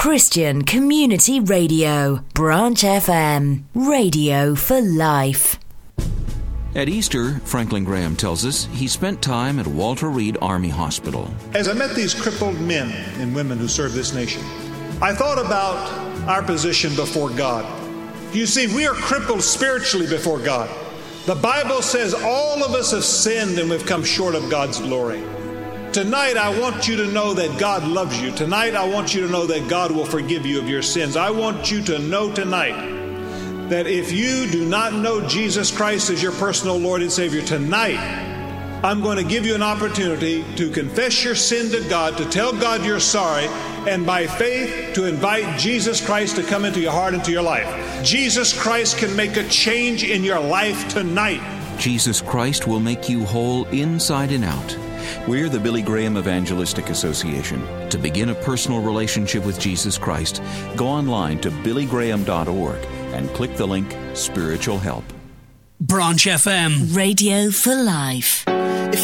Christian Community Radio, Branch FM, radio for life. At Easter, Franklin Graham tells us he spent time at Walter Reed Army Hospital. As I met these crippled men and women who serve this nation, I thought about our position before God. You see, we are crippled spiritually before God. The Bible says all of us have sinned and we've come short of God's glory. Tonight, I want you to know that God loves you. Tonight, I want you to know that God will forgive you of your sins. I want you to know tonight that if you do not know Jesus Christ as your personal Lord and Savior, tonight, I'm going to give you an opportunity to confess your sin to God, to tell God you're sorry, and by faith to invite Jesus Christ to come into your heart, into your life. Jesus Christ can make a change in your life tonight. Jesus Christ will make you whole inside and out. We're the Billy Graham Evangelistic Association. To begin a personal relationship with Jesus Christ, go online to billygraham.org and click the link Spiritual Help. Branch FM, radio for life.